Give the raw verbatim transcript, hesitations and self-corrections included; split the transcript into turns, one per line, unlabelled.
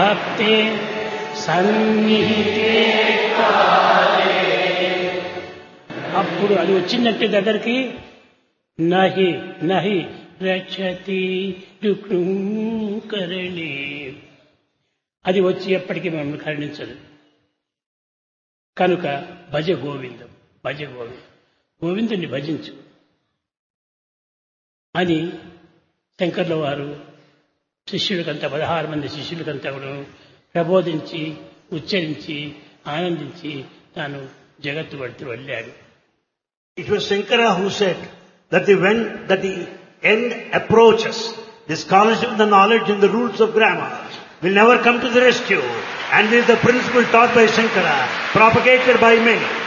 ప్రాప్తే సన్నిహితే కాలే. అప్పుడు అది వచ్చిందంటే దగ్గరికి నహి నహి రక్షతి దుఃఖకరణి, అది వచ్చి ఎప్పటికీ మమ్మల్ని కరుణించదు. కనుక భజ గోవిందం, భజ గోవిందం, గోవిందుని భజించు అని శంకర్ల వారు శిష్యులకంతా, పదహారు మంది శిష్యులకంతా కూడా ప్రబోధించి ఉచ్చరించి ఆనందించి తాను జగత్తు పడుతూ వెళ్ళాడు.
It was Shankara who said that the, when, that the end approaches, the scholarship, the knowledge and the rules of grammar will never come to the rescue. And this is the principle taught by Shankara, propagated by many.